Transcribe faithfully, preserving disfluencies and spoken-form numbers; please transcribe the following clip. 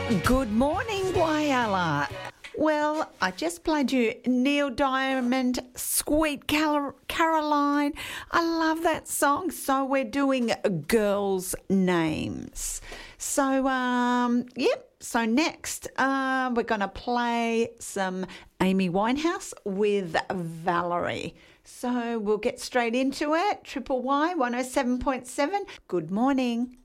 Good morning, Whyalla. Well, I just played you Neil Diamond, Sweet Car- Caroline. I love that song. So we're doing girls' names. So, um, yep. So next, uh, we're going to play some Amy Winehouse with Valerie. So we'll get straight into it. Triple Y one oh seven point seven. Good morning.